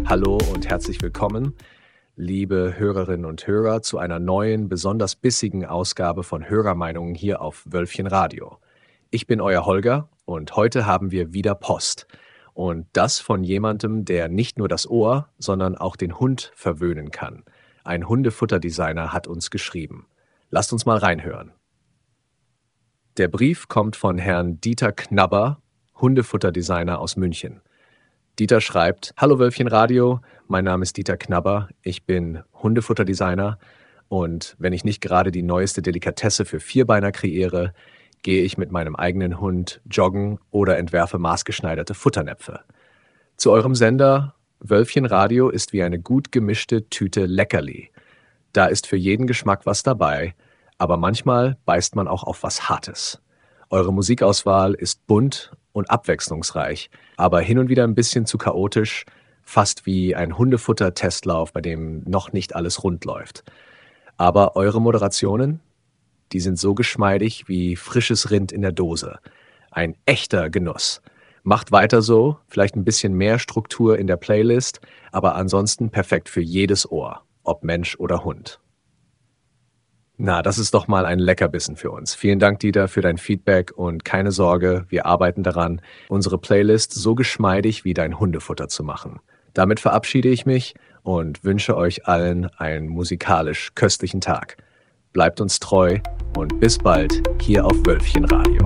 Hallo und herzlich willkommen, liebe Hörerinnen und Hörer, zu einer neuen, besonders bissigen Ausgabe von Hörermeinungen hier auf Wölfchen Radio. Ich bin euer Holger und heute haben wir wieder Post. Und das von jemandem, der nicht nur das Ohr, sondern auch den Hund verwöhnen kann. Ein Hundefutterdesigner hat uns geschrieben. Lasst uns mal reinhören. Der Brief kommt von Herrn Dieter Knabber, Hundefutterdesigner aus München. Dieter schreibt: Hallo Wölfchen Radio, mein Name ist Dieter Knabber, ich bin Hundefutterdesigner und wenn ich nicht gerade die neueste Delikatesse für Vierbeiner kreiere, gehe ich mit meinem eigenen Hund joggen oder entwerfe maßgeschneiderte Futternäpfe. Zu eurem Sender Wölfchen Radio ist wie eine gut gemischte Tüte Leckerli. Da ist für jeden Geschmack was dabei, aber manchmal beißt man auch auf was Hartes. Eure Musikauswahl ist bunt und abwechslungsreich, aber hin und wieder ein bisschen zu chaotisch, fast wie ein Hundefutter-Testlauf, bei dem noch nicht alles rund läuft. Aber eure Moderationen, die sind so geschmeidig wie frisches Rind in der Dose. Ein echter Genuss. Macht weiter so, vielleicht ein bisschen mehr Struktur in der Playlist, aber ansonsten perfekt für jedes Ohr, ob Mensch oder Hund. Na, das ist doch mal ein Leckerbissen für uns. Vielen Dank, Dieter, für dein Feedback und keine Sorge, wir arbeiten daran, unsere Playlist so geschmeidig wie dein Hundefutter zu machen. Damit verabschiede ich mich und wünsche euch allen einen musikalisch köstlichen Tag. Bleibt uns treu und bis bald hier auf Wölfchen Radio.